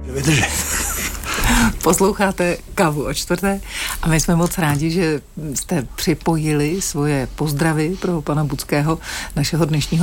Vydržet. Posloucháte Kávu o čtvrté a my jsme moc rádi, že jste připojili svoje pozdravy pro pana Buckého, našeho dnešního